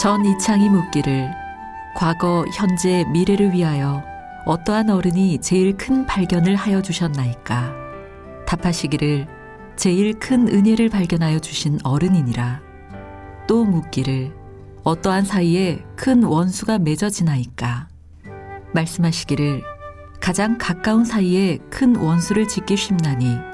전 이창이 묻기를 과거, 현재, 미래를 위하여 어떠한 어른이 제일 큰 발견을 하여 주셨나이까? 답하시기를 제일 큰 은혜를 발견하여 주신 어른이니라. 또 묻기를 어떠한 사이에 큰 원수가 맺어지나이까? 말씀하시기를 가장 가까운 사이에 큰 원수를 짓기 쉽나니